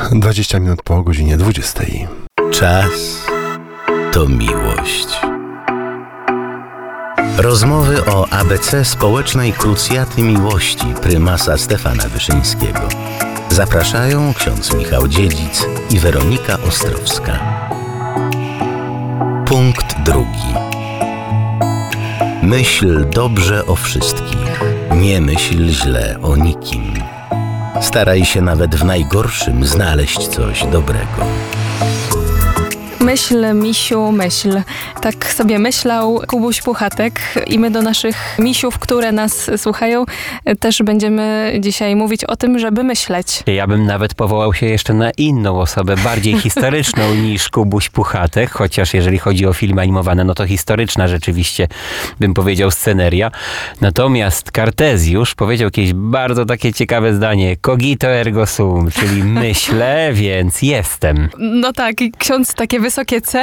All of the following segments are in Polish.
20 minut po godzinie 20. Czas to miłość. Rozmowy o ABC Społecznej Krucjaty Miłości prymasa Stefana Wyszyńskiego. Zapraszają ksiądz Michał Dziedzic i Weronika Ostrowska. Punkt drugi. Myśl dobrze o wszystkich. Nie myśl źle o nikim. Staraj się nawet w najgorszym znaleźć coś dobrego. Myśl, misiu, myśl. Tak sobie myślał Kubuś Puchatek i my do naszych misiów, które nas słuchają, też będziemy dzisiaj mówić o tym, żeby myśleć. Ja bym nawet powołał się jeszcze na inną osobę, bardziej historyczną niż Kubuś Puchatek, chociaż jeżeli chodzi o filmy animowane, no to historyczna rzeczywiście, bym powiedział, sceneria. Natomiast Kartezjusz powiedział jakieś bardzo takie ciekawe zdanie: cogito ergo sum, czyli myślę, więc jestem. No tak, ksiądz takie wysokie C,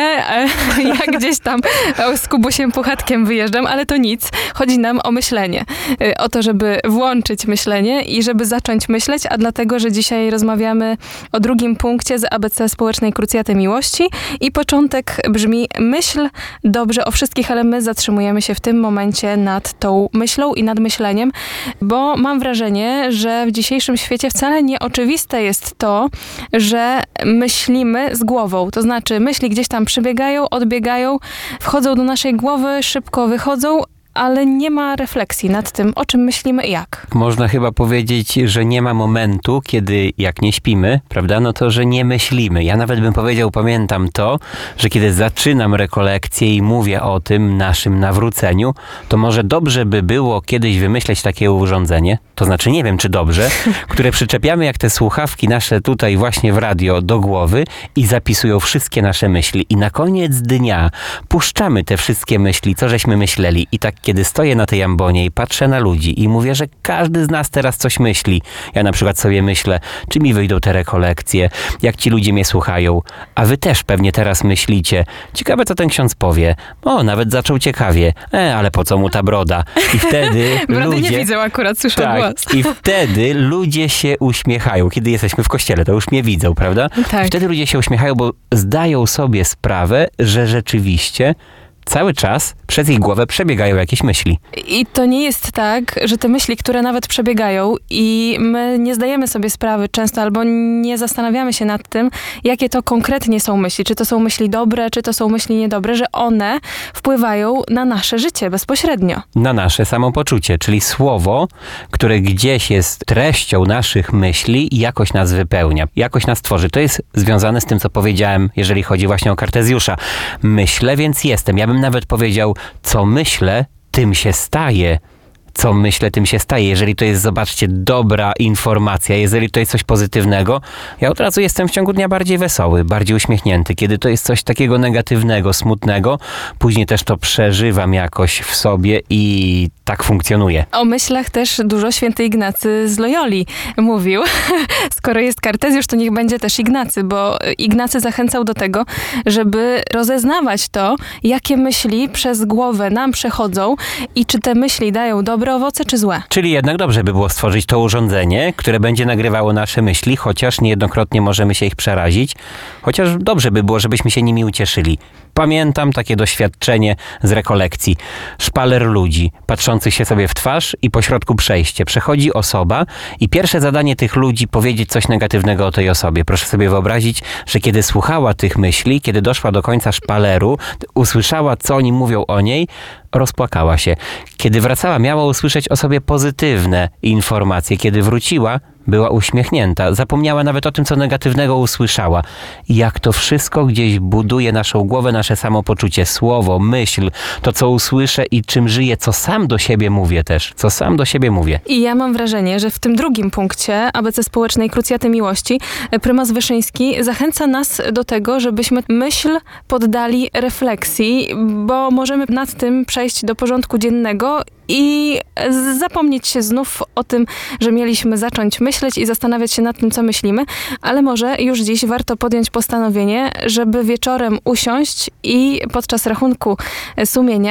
ja gdzieś tam z Kubusiem Puchatkiem wyjeżdżam, ale to nic. Chodzi nam o myślenie. O to, żeby włączyć myślenie i żeby zacząć myśleć, a dlatego, że dzisiaj rozmawiamy o drugim punkcie z ABC Społecznej Krucjaty Miłości i początek brzmi: myśl dobrze o wszystkich, ale my zatrzymujemy się w tym momencie nad tą myślą i nad myśleniem, bo mam wrażenie, że w dzisiejszym świecie wcale nieoczywiste jest to, że myślimy z głową. To znaczy myśli gdzieś tam przybiegają, odbiegają, wchodzą do naszej głowy, szybko wychodzą, ale nie ma refleksji nad tym, o czym myślimy i jak. Można chyba powiedzieć, że nie ma momentu, kiedy jak nie śpimy, prawda, no to, że nie myślimy. Ja nawet bym powiedział, pamiętam to, że kiedy zaczynam rekolekcję i mówię o tym naszym nawróceniu, to może dobrze by było kiedyś wymyśleć takie urządzenie, to znaczy nie wiem, czy dobrze, które przyczepiamy jak te słuchawki nasze tutaj właśnie w radio do głowy i zapisują wszystkie nasze myśli. I na koniec dnia puszczamy te wszystkie myśli, co żeśmy myśleli. I tak kiedy stoję na tej ambonie i patrzę na ludzi i mówię, że każdy z nas teraz coś myśli. Ja na przykład sobie myślę, czy mi wyjdą te rekolekcje, jak ci ludzie mnie słuchają, a wy też pewnie teraz myślicie, ciekawe co ten ksiądz powie. O, nawet zaczął ciekawie, ale po co mu ta broda? I wtedy Brody ludzie... nie widzę, akurat słyszę głos. I wtedy ludzie się uśmiechają. Kiedy jesteśmy w kościele, to już mnie widzą, prawda? Tak. Wtedy ludzie się uśmiechają, bo zdają sobie sprawę, że rzeczywiście cały czas przez ich głowę przebiegają jakieś myśli. I to nie jest tak, że te myśli, które nawet przebiegają i my nie zdajemy sobie sprawy często albo nie zastanawiamy się nad tym, jakie to konkretnie są myśli. Czy to są myśli dobre, czy to są myśli niedobre, że one wpływają na nasze życie bezpośrednio. Na nasze samopoczucie, czyli słowo, które gdzieś jest treścią naszych myśli i jakoś nas wypełnia, jakoś nas tworzy. To jest związane z tym, co powiedziałem, jeżeli chodzi właśnie o Kartezjusza. Myślę, więc jestem. Ja bym nawet powiedział, co myślę, tym się staje. Co myślę, tym się staje. Jeżeli to jest, zobaczcie, dobra informacja, jeżeli to jest coś pozytywnego, ja od razu jestem w ciągu dnia bardziej wesoły, bardziej uśmiechnięty. Kiedy to jest coś takiego negatywnego, smutnego, później też to przeżywam jakoś w sobie i tak funkcjonuje. O myślach też dużo święty Ignacy z Loyoli mówił. Skoro jest Kartezjusz, to niech będzie też Ignacy, bo Ignacy zachęcał do tego, żeby rozeznawać to, jakie myśli przez głowę nam przechodzą i czy te myśli dają dobre owoce czy złe. Czyli jednak dobrze by było stworzyć to urządzenie, które będzie nagrywało nasze myśli, chociaż niejednokrotnie możemy się ich przerazić, chociaż dobrze by było, żebyśmy się nimi ucieszyli. Pamiętam takie doświadczenie z rekolekcji. Szpaler ludzi, patrzących się sobie w twarz i pośrodku przejście. Przechodzi osoba i pierwsze zadanie tych ludzi powiedzieć coś negatywnego o tej osobie. Proszę sobie wyobrazić, że kiedy słuchała tych myśli, kiedy doszła do końca szpaleru, usłyszała, co oni mówią o niej, rozpłakała się. Kiedy wracała, miała usłyszeć o sobie pozytywne informacje. Kiedy wróciła, była uśmiechnięta. Zapomniała nawet o tym, co negatywnego usłyszała. I jak to wszystko gdzieś buduje naszą głowę, nasze samopoczucie, słowo, myśl, to co usłyszę i czym żyję, co sam do siebie mówię też. Co sam do siebie mówię. I ja mam wrażenie, że w tym drugim punkcie ABC Społecznej Krucjaty Miłości prymas Wyszyński zachęca nas do tego, żebyśmy myśl poddali refleksji, bo możemy nad tym przejść do porządku dziennego i zapomnieć się znów o tym, że mieliśmy zacząć myśleć i zastanawiać się nad tym, co myślimy, ale może już dziś warto podjąć postanowienie, żeby wieczorem usiąść i podczas rachunku sumienia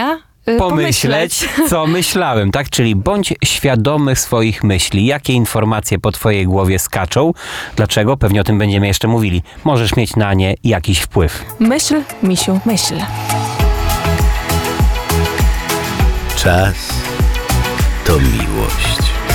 pomyśleć, co myślałem, tak? Czyli bądź świadomy swoich myśli. Jakie informacje po twojej głowie skaczą? Dlaczego? Pewnie o tym będziemy jeszcze mówili. Możesz mieć na nie jakiś wpływ. Myśl, misiu, myśl. Czas to miłość.